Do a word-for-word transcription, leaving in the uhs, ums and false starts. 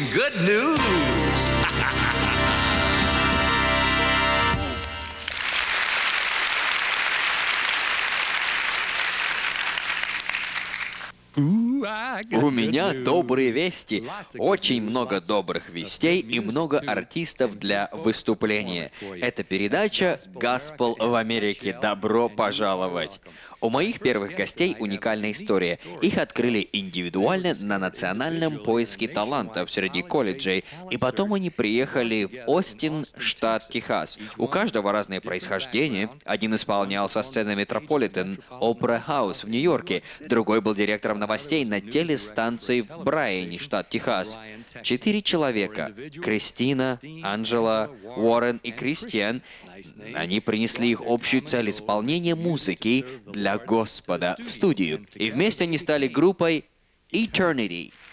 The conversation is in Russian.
good news. У меня добрые вести. Очень много добрых вестей и много артистов для выступления. Это передача «Gospel в Америке». Добро пожаловать! У моих первых гостей уникальная история. Их открыли индивидуально на национальном поиске талантов среди колледжей, и потом они приехали в Остин, штат Техас. У каждого разное происхождение. Один исполнял со сцены Метрополитен, Опера Хаус в Нью-Йорке, другой был директором новостей на телестанции в Брайане, штат Техас. Четыре человека — Кристина, Анджела, Уоррен и Кристиан — они принесли их общую цель исполнения музыки для Господа в студию. И вместе они стали группой Eternity.